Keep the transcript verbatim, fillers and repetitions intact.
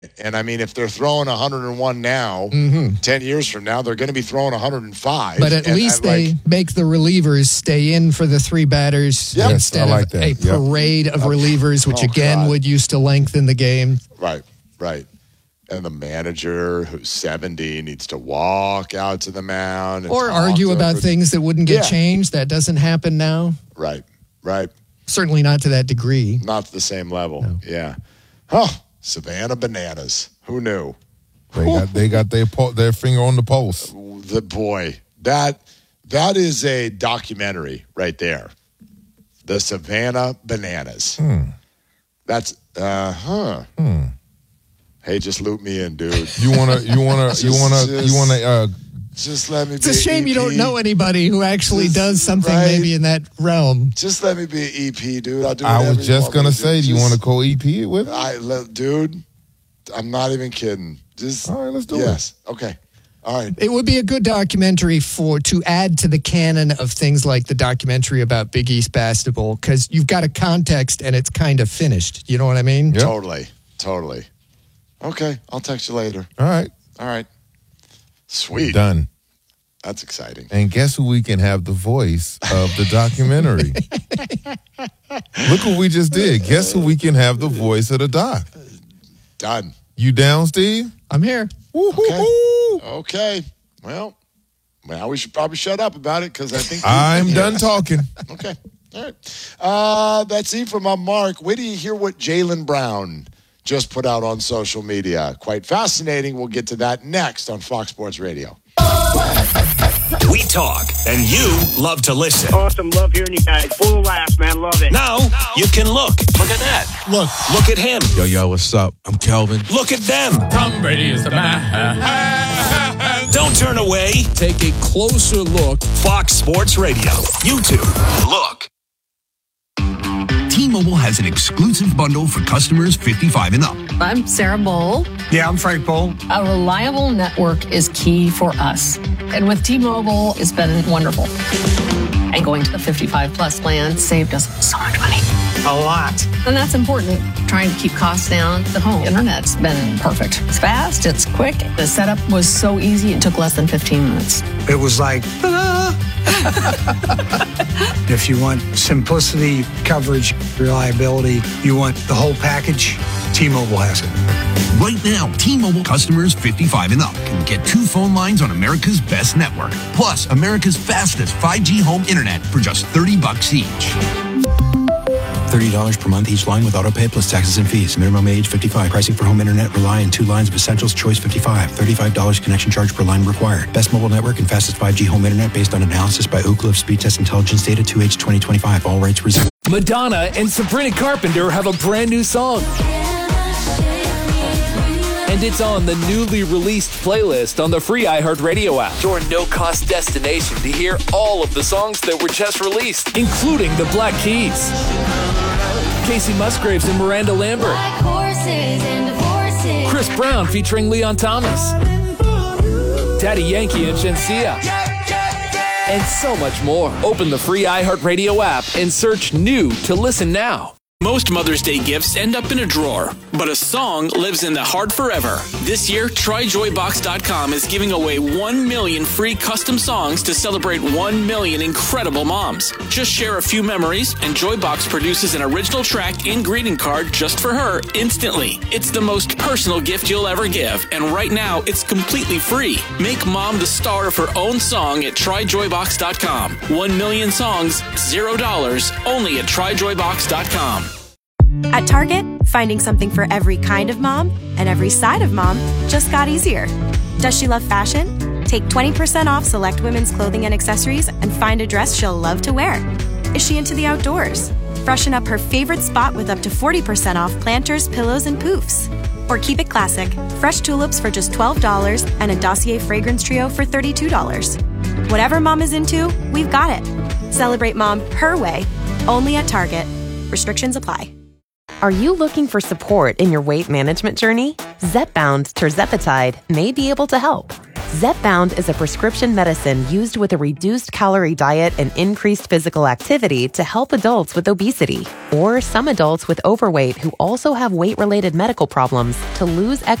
And, I mean, if they're throwing one hundred one now, mm-hmm. ten years from now, they're going to be throwing one hundred five. But at and, least and, they like, make the relievers stay in for the three batters Yep. instead I like of that. a Yep. parade of relievers, which, Oh, again, God. would used to lengthen the game. Right, right. And the manager who's seventy needs to walk out to the mound. And Or talk argue to about every- things that wouldn't get Yeah. changed. That doesn't happen now. Right, right. Certainly not to that degree. Not to the same level. No. Yeah. Oh, Savannah Bananas. Who knew? They got they got their po- their finger on the pulse. The boy. That that is a documentary right there. The Savannah Bananas. Hmm. That's uh huh. Hmm. Hey, just loop me in, dude. You wanna you wanna you Just- wanna just- you wanna uh Just let me It's be a shame E P. you don't know anybody who actually Just- does something right. maybe in that realm. Just let me be an E P, dude. I'll do I whatever was you just want me gonna to say, do you Just- want to co-E P it with me? I, le- dude, I'm not even kidding. Just All right, let's do yes. Okay. All right. It would be a good documentary for to add to the canon of things like the documentary about Big East basketball, because you've got a context and it's kind of finished. You know what I mean? Yep. Totally. Totally. Okay. I'll text you later. All right, All right. Sweet. done. That's exciting. And guess who we can have the voice of the documentary? Look what we just did. Guess who we can have the voice of the doc? Done. You down, Steve? I'm here. Woo-hoo-hoo. Okay. Well, now we should probably shut up about it because I think I'm done talking. Okay. All right. Uh, that's it from my Mark. Wait till you hear what Jaylen Brown just put out on social media. Quite fascinating. We'll get to that next on Fox Sports Radio. We talk, and you love to listen. Awesome. Love hearing you guys. Full of laughs, man. Love it. Now you can look. Look at that. Look. Look at him. Yo, yo, what's up? I'm Kelvin. Look at them. Tom Brady is the man. Don't turn away. Take a closer look. Fox Sports Radio. YouTube. Look. T-Mobile has an exclusive bundle for customers fifty-five and up. I'm Sarah Bowl. Yeah, I'm Frank Bowl. A reliable network is key for us. And with T-Mobile, it's been wonderful. And going to the fifty-five plus plan saved us so much money. A lot. And that's important. Trying to keep costs down. The home internet's been perfect. It's fast, it's quick. The setup was so easy, it took less than fifteen minutes. It was like, ah. If you want simplicity, coverage, reliability, you want the whole package, T-Mobile has it. Right now, T-Mobile customers fifty-five and up can get two phone lines on America's best network, plus America's fastest five G home internet for just thirty bucks each. thirty dollars per month each line with autopay plus taxes and fees. Minimum age fifty-five. Pricing for home internet rely on two lines of Essentials Choice fifty-five. thirty-five dollars connection charge per line required. Best mobile network and fastest five G home internet based on analysis by Ookla of Speed Test Intelligence Data two H twenty twenty-five. All rights reserved. Madonna and Sabrina Carpenter have a brand new song. And it's on the newly released playlist on the free iHeartRadio app. Your no-cost destination to hear all of the songs that were just released, including the Black Keys, Casey Musgraves and Miranda Lambert, Chris Brown featuring Leon Thomas, Daddy Yankee and Shenseea, and so much more. Open the free iHeartRadio app and search new to listen now. Most Mother's Day gifts end up in a drawer, but a song lives in the heart forever. This year, try joy box dot com is giving away one million free custom songs to celebrate one million incredible moms. Just share a few memories, and Joybox produces an original track and greeting card just for her instantly. It's the most personal gift you'll ever give, and right now, it's completely free. Make mom the star of her own song at try joy box dot com. One million songs, zero dollars, only at try joy box dot com. At Target, finding something for every kind of mom and every side of mom just got easier. Does she love fashion? Take twenty percent off select women's clothing and accessories and find a dress she'll love to wear. Is she into the outdoors? Freshen up her favorite spot with up to forty percent off planters, pillows, and poofs. Or keep it classic, fresh tulips for just twelve dollars and a Dossier fragrance trio for thirty-two dollars. Whatever mom is into, we've got it. Celebrate mom her way, only at Target. Restrictions apply. Are you looking for support in your weight management journey? Zepbound tirzepatide may be able to help. Zepbound is a prescription medicine used with a reduced calorie diet and increased physical activity to help adults with obesity or some adults with overweight who also have weight-related medical problems to lose extra